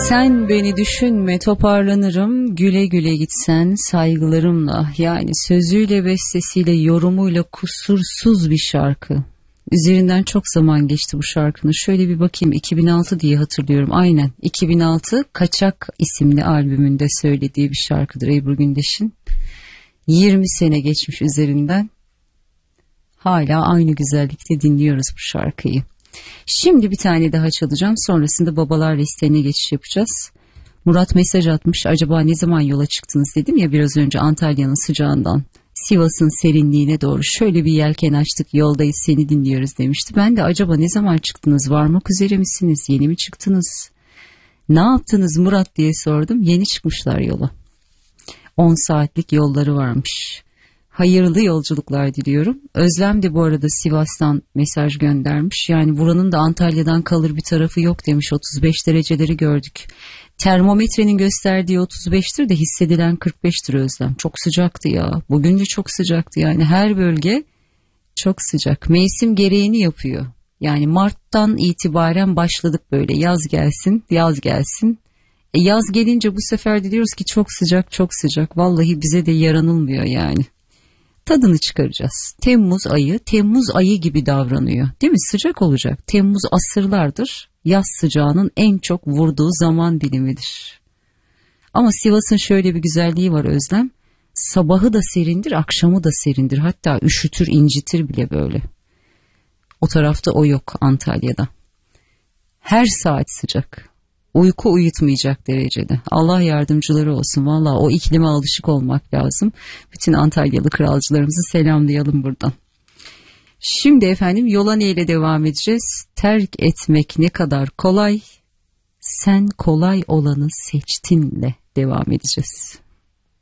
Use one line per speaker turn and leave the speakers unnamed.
Sen beni düşünme, toparlanırım, güle güle gitsen saygılarımla. Yani sözüyle, bestesiyle, yorumuyla kusursuz bir şarkı. Üzerinden çok zaman geçti bu şarkının. Şöyle bir bakayım, 2006 diye hatırlıyorum. Aynen 2006 Kaçak isimli albümünde söylediği bir şarkıdır Ebru Gündeş'in. 20 sene geçmiş üzerinden. Hala aynı güzellikte dinliyoruz bu şarkıyı. Şimdi bir tane daha çalacağım. Sonrasında babalar listeline geçiş yapacağız. Murat mesaj atmış. Acaba ne zaman yola çıktınız dedim ya biraz önce, Antalya'nın sıcağından Sivas'ın serinliğine doğru şöyle bir yelken açtık, yoldayız seni dinliyoruz demişti. Ben de acaba ne zaman çıktınız, varmak üzere misiniz, yeni mi çıktınız, ne yaptınız Murat diye sordum. Yeni çıkmışlar yola, 10 saatlik yolları varmış. Hayırlı yolculuklar diliyorum. Özlem de bu arada Sivas'tan mesaj göndermiş. Yani buranın da Antalya'dan kalır bir tarafı yok demiş. 35 dereceleri gördük. Termometrenin gösterdiği 35'tir de hissedilen 45'tir Özlem. Çok sıcaktı ya. Bugün de çok sıcaktı. Yani her bölge çok sıcak. Mevsim gereğini yapıyor. Yani Mart'tan itibaren başladık böyle, yaz gelsin, yaz gelsin. Yaz gelince bu sefer de diyoruz ki çok sıcak, çok sıcak. Vallahi bize de yaranılmıyor yani. Tadını çıkaracağız. Temmuz ayı gibi davranıyor. Değil mi? Sıcak olacak. Temmuz asırlardır yaz sıcağının en çok vurduğu zaman dilimidir. Ama Sivas'ın şöyle bir güzelliği var Özlem. Sabahı da serindir, akşamı da serindir. Hatta üşütür, incitir bile böyle. O tarafta o yok Antalya'da. Her saat sıcak. Uyku uyutmayacak derecede. Allah yardımcıları olsun. Vallahi o iklime alışık olmak lazım. Bütün Antalyalı kralcılarımızı selamlayalım buradan. Şimdi efendim yola neyle devam edeceğiz? Terk etmek ne kadar kolay, sen kolay olanı seçtinle devam edeceğiz.